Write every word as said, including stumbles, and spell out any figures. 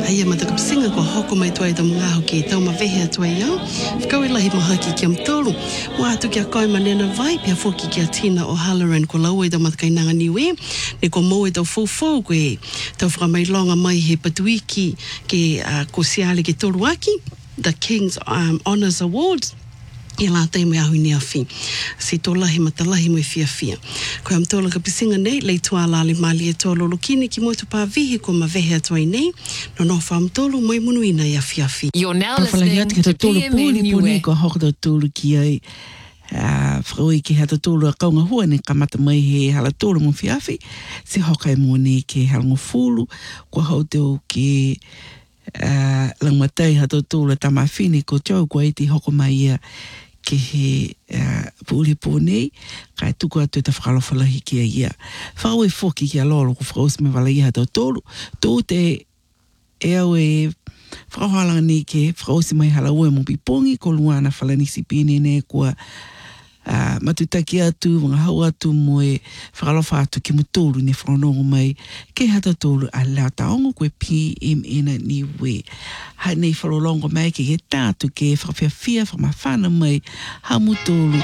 Aia mataka pisinga ko hoko mai tuai tau mga hoki tau ma vehe tuai au. Kau i lahi mahaki ki am tolu. Wa atu kia koe manena vai pia foki kia Tina O'Halloran ko lau e tau mataka inanga niwe. Ne ko mo e tau fofo koe tau whakamailonga mai he patuiki ke uh, ko siale ke tolu aki. The King's um, Honours Awards. I la te me ahu ni awhi. Si tō lahi ma ta lahi mo i fia fia. Koe am tōla ka pisinga nei, lei tua la le mali e tōlo lukini ki motu pā vihi ko ma vehe atuai nei. No no wha am tōlu mo i munuina i a fia fia. You're now listening to P M N Niue. Ko hoko tōlu ki ai. Whaui ki hata tōlu a kaunga hua ne kamata mai he hala tōlu mo whiawhi. Si hokai mo ne ke halango fulu. Ko hau teo ke uh, langmatai hata tōlu a tamawhine ko tau ko eiti hoko mai ia ke he uh, pūli pōnei, kai tuku atu ta whakalawhalahi ki a ia. Whau e whoki ki a lolo ko whakaus me wala ia hata tōlu. Tō te e au e whakahalanga ni ke whakausi mai hala ue mo pipongi ko luana whalanisi pine ne kua uh, matutaki atu, wanga hau atu mo e whakalawha atu ki mo tōlu ne whanongo mai ke hata tōlu a lao taongo koe P M N Niue. Hai nei whalolongo mai ke he tātu ke whakawhiawhia whamawhana mai ha mo tōlu